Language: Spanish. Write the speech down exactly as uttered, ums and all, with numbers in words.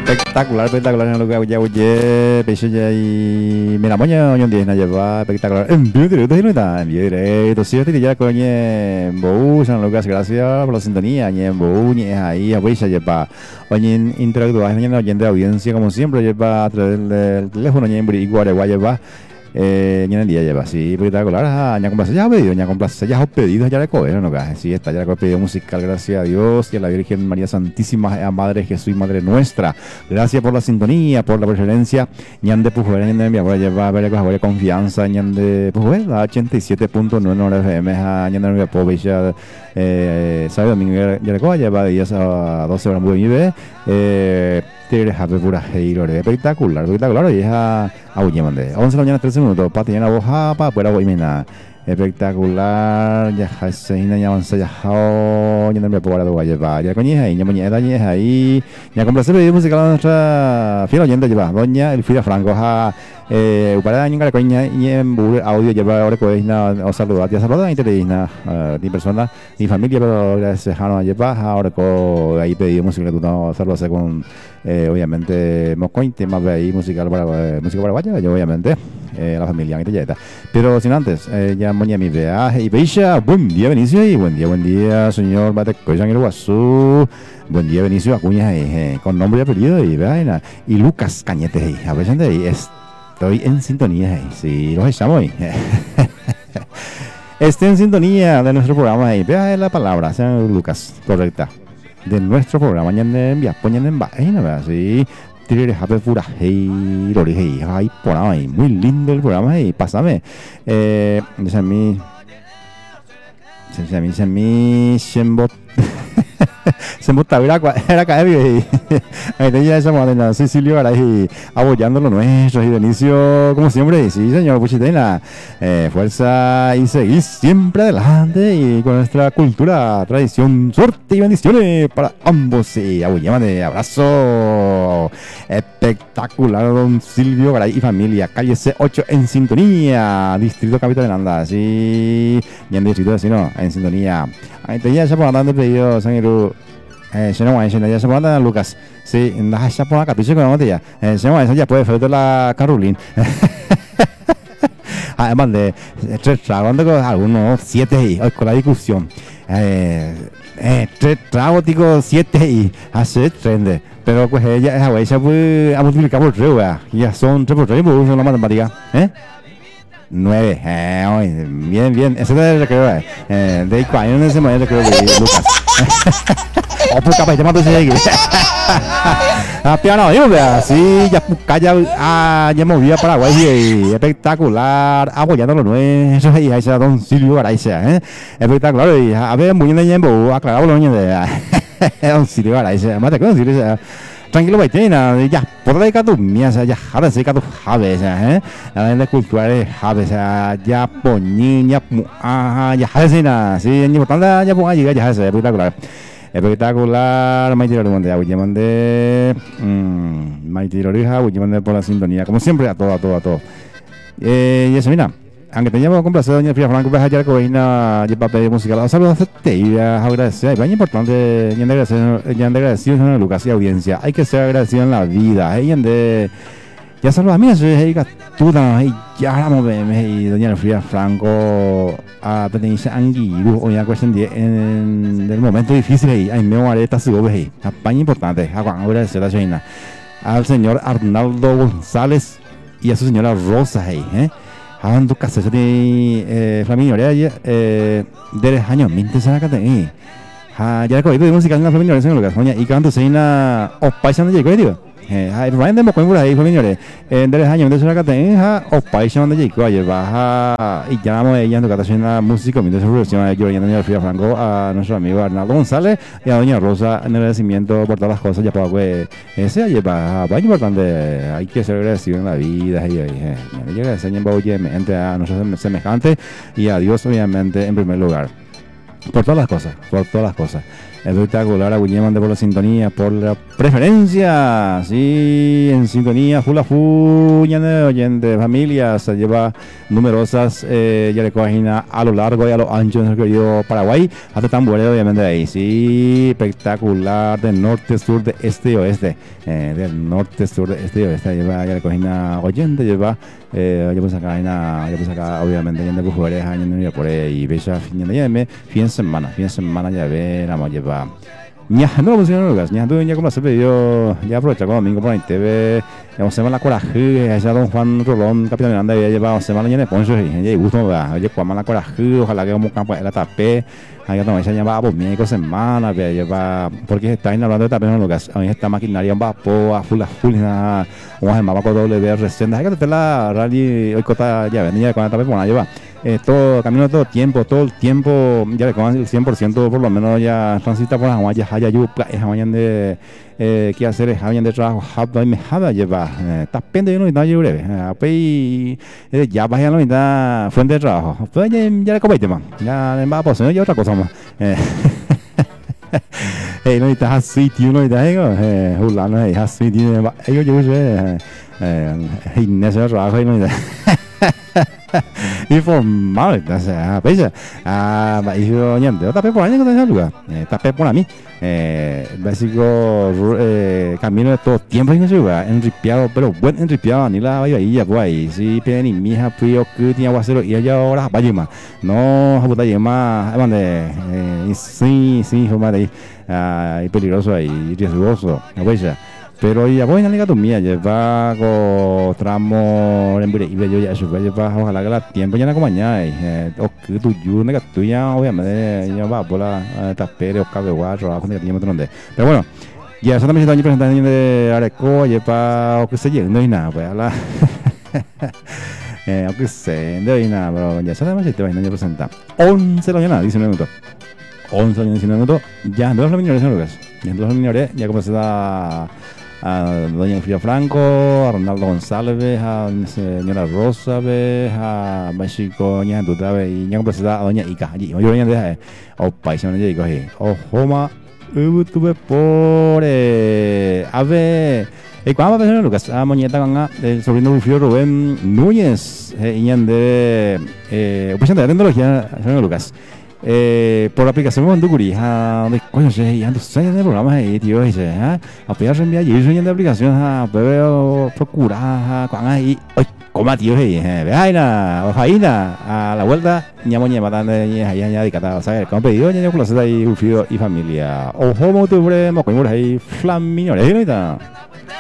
Espectacular, espectacular en lo que ya oye, peixe ya y mira moño hoy en día na lleva espectacular. En vivo directo y no en vivo directo, sí, te ya coñe Bou, San Lucas, gracias por la sintonía, ñe Bou, ñe ahí, a peixe lleva. Oye, interactúa, ñe oyente de audiencia como siempre lleva a través del teléfono ñe igual igual lleva. Eh, en el día lleva así, espectacular. Ah, ya complace, ya pedido, ya complace, ya pedido, ya le coge, ¿no? Sí, está ya le pedido musical, gracias a Dios y a la Virgen María Santísima, a Madre Jesús y Madre Nuestra. Gracias por la sintonía, por la preferencia. Ñan de Pujuel, ñan de mi abuela, lleva a ver con confianza, ñan de Pujuel, la ochenta y siete punto nueve F M, ñan de mi abuela, ya, eh, sabe, domingo, ya le coge, lleva de diez a doce horas muy bien, eh, Tigre Happy pura Heirore, espectacular, espectacular. Y es a Aullemande. once de la mañana, trece minutos. Para tener la boja, para poder aguimena. Espectacular. Ya se ina ya avanza ya hao. Ya no me puedo guardar llevar. Ya coñe ahí, ya moñeda ya ahí. Ya complace pedir música a nuestra fiel oyente lleva. Doña Elfrida Franco. Ja. Eh, para año que coña y en audio lleva ahora pues na o saludar ya saludar interina ni persona ni familia pero gracias a llevar ahora con ahí pedimos música tú no saludarse con eh, obviamente Moscoin tema de ahí musical para eh, música paraguaya yo obviamente eh, la familia que te pero sin antes eh, ya moña mi viaje y Beisha buen día Benicio y buen día buen día señor Bateco Jean el Guasú buen día Benicio Acuña eh, con nombre y apellido y vaina y Lucas Cañete ahí a ver de ahí es estoy en sintonía, sí, los echamos ahí. Esté en sintonía de nuestro programa ahí. Vea la palabra, sean Lucas, correcta. De nuestro programa, ya en vía, ponen en ahí, ¿no? Sí, tire happy pura, hey, lo dije ahí, por ahí, muy lindo el programa ahí, pásame. Eh, dice a mí, dice a mí, dice a mí, Shembot. Se me gusta era era caer ahí tenía esa madre Cecilio ahí apoyando lo nuestro y Benicio como siempre sí señor Puchitena eh, fuerza y seguir siempre adelante y con nuestra cultura tradición suerte y bendiciones para ambos y apoyame abrazo espectacular don Silvio Garay y familia calle C ocho en sintonía distrito capital de Nanda sí y en distrito vecino en sintonía ahí tenía esa por andando pedido Sangiru eh se no hay se ya se manda Lucas sí en la esa por la capiche con la tía eh se llama esa ya puede hacer la Carolina además de tres tragos con algunos siete y hoy con la discusión eh eh tres tragos digo siete y hace trende pero pues ella esa güey se puede a multiplicar por tres ya son tres por tres pues son la matemática eh nueve, eh, bien, bien, ese es el recreo, eh, de cuál en ese momento recreo de Lucas. Oh, pues capaz, te mato ese aquí. Ah, piano, yo vea, sí, ya calla, ah, ya movía Paraguay y espectacular, apoyando lo nuestro, ahí, ahí se don Silvio Garayza, eh, espectacular, y a ver, muy bien, ya, aclarado lo niño de don Silvio Garayza, mate con Silvio tranquilo baitina ya por la catu mía ya ahora sí catu jabe eh la de cultura es jabe ya poñiña ah ya jabe na sí ni importante ya ponga llega ya es espectacular espectacular Maitiro Monte ya mande mm Maitiro Rija ya mande por la sintonía como siempre a todo a todo a todo eh y eso mira aunque teníamos complacer doña Elfrida Franco pues ayer coina de papel musical saludos te y agradecer es muy importante y agradecer y agradecido a Lucas y audiencia hay que ser agradecido en la vida hay de ya saludos a mí eso es tú y ya vamos y doña Elfrida Franco a pertenecer a Anguiru o ya cuestión de en el momento difícil ahí hay me areta su ahí apaña importante agradecer a China al señor Arnaldo González y a su señora Rosa ahí eh Hagan tu casa, eso tiene eh, Flaminio, eh, de los años veinte se la categoría. Ya le cogí de música en la Flaminio, eso es lo que soña. Y canto se ina o paisan de Jacob, tío. Eh, hay Ryan de Mocoin por ahí, Flaminio, eh, de los años veinte se la categoría, o paisan de Jacob, ayer baja y llamamos a ella en tu casa en la música, mientras se producción, yo y a doña Elfrida Franco, a nuestro amigo Arnaldo González y a doña Rosa en el agradecimiento por todas las cosas, ya para que ese ayer baja, muy importante, hay que ser agradecido en la vida, y hay que agradecer obviamente a nuestros semejantes y a Dios obviamente en primer lugar. Por todas las cosas, por todas las cosas. Espectacular, a Guillermo por la sintonía, por la preferencia. Sí, en sintonía, full a full, ya de oyentes, familias, se lleva numerosas, eh, ya le cogen a lo largo y a lo ancho de nuestro querido Paraguay, hasta Tamboré, obviamente, de ahí. Sí, espectacular, de norte, sur, de este y oeste. Eh, del norte, sur, de este y oeste, lleva, ya le cogen a oyentes, lleva. Eh, yo pues acá, yo pues acá, obviamente, ya de jugadores, ya por ahí, y veis a fin de fin de semana, fin de semana, ya ve, la vamos a llevar. Ya, no lo pusieron Lucas, ya tú ya como se pedido, ya aprovecha con domingo por ahí T V, ya vamos a ver la coraje, allá don Juan Rolón, capitán Miranda, ya lleva semana llena de ponchos, y ya gusto, oye, cuando la coraje, ojalá que como campo de la tapé, allá no, ella lleva por miércoles semana, ya lleva, porque está hablando de tapé, no Lucas, a mí esta maquinaria en vapor, a full, a full, nada, vamos a mapa con doble recién, hay que te la rally, hoy cota, ya venía con la tapé, bueno, lleva. Eh, todo, camino todo el tiempo, todo el tiempo, ya le coman el cien por ciento por lo menos ya transita por Hawái, ya haya yupa, es Hawái de, eh, qué hacer, es Hawái de trabajo, hapa y me jaba lleva, está pende de no está yo breve, ape ya vaya no está fuente de trabajo, pues ya, ya le comete más, ya le va a pasar, ya otra cosa más. Eh, no está así, tío, no está ahí, eh, hulano, eh, así, tío, ellos yo sé, eh, en ese trabajo, no está. Informal, o sea, pesa, ah, hijo ñante, tapé por ahí, no tengo lugar, tapé por a mí, eh, básico, eh, camino de todo tiempo en ese lugar, enripiado, pero buen enripiado, ni la vaya ahí, ya pues ahí, si piden ni mi hija, frío, que tiene aguacero, y ella ahora vaya más, no, jabuta yema, mande, eh, sí, sí, hijo madre, ah, y peligroso ahí, riesgoso, no pesa. Pero ya voy a la mía, lleva con tramo en y yo ya supe lleva ojalá que la tiempo ya no como mañana eh o que tu yo no que tú ya obviamente ya va por la tapere o cabe guacho trabajo que tiene donde pero bueno ya eso también se está presentando de Areco lleva o que se llegue no hay nada pues la eh o que se no hay nada pero ya sabemos si te va a ir a presentar once de la mañana diecinueve minutos once de la diecinueve minutos ya dos los menores Lucas ya dos los menores ya como se da a doña Frida Franco, a Ronaldo González, a señora Rosa, a México, ña Tuta, y ña complacida a doña Ica, allí, yo venía de o paisano de Ica, o Joma, tuve por a ver, y cuando va a Lucas, a Moñeta Ganga, el sobrino Rufio Rubén Núñez, y de, eh, presidente de tecnología, señor Lucas. Eh, por la aplicación con Ducuri, ah, de coño se ya no sé de programas ahí, tío, dice, ah, apenas envía y eso de aplicación, ah, pero procurar, cuando ahí, ay, coma tío, ahí, ve ahí na, ojaina, a la vuelta, ñamo ñema tan de allá ya de cata, o sea, como pedido, ñamo con los ahí, Ufio y familia, ojo, motu, bre, mo coño ahí, flaminores, ¿no?